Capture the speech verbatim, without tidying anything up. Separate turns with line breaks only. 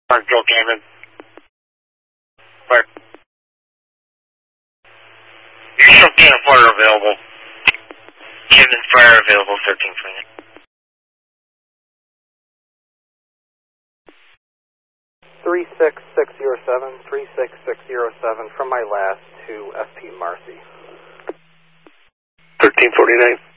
Mark Joe Camden. Mark. You show Camden Fire available. Camden Fire available, thirteen twenty.
three six six zero seven, three six six zero seven from my last to F P Marcy.
thirteen forty-nine.